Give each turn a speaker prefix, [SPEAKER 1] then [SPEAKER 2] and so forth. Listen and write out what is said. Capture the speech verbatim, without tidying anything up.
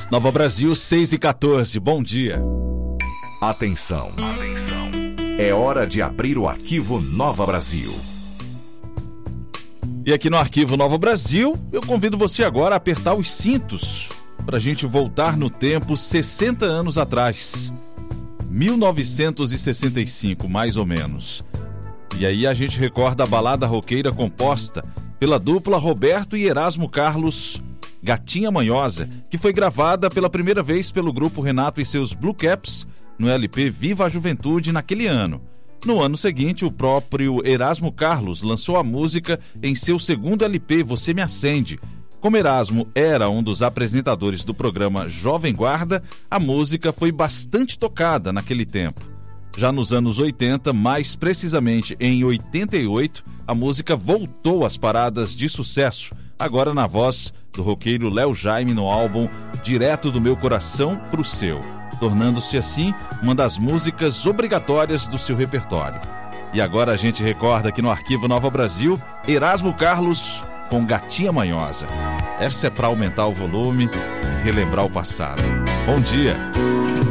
[SPEAKER 1] Nova Brasil, seis e quatorze, bom dia.
[SPEAKER 2] Atenção, atenção. É hora de abrir o arquivo Nova Brasil.
[SPEAKER 1] E aqui no arquivo Nova Brasil, eu convido você agora a apertar os cintos para a gente voltar no tempo sessenta anos atrás. mil novecentos e sessenta e cinco, mais ou menos. E aí a gente recorda a balada roqueira composta pela dupla Roberto e Erasmo Carlos, Gatinha Manhosa, que foi gravada pela primeira vez pelo grupo Renato e seus Blue Caps no L P Viva a Juventude naquele ano. No ano seguinte, o próprio Erasmo Carlos lançou a música em seu segundo L P, Você Me Acende. Como Erasmo era um dos apresentadores do programa Jovem Guarda, a música foi bastante tocada naquele tempo. Já nos anos oitenta, mais precisamente em oitenta e oito, a música voltou às paradas de sucesso, agora na voz do roqueiro Léo Jaime no álbum Direto do Meu Coração pro Seu, tornando-se assim uma das músicas obrigatórias do seu repertório. E agora a gente recorda aqui no Arquivo Nova Brasil, Erasmo Carlos com Gatinha Manhosa. Essa é para aumentar o volume e relembrar o passado. Bom dia!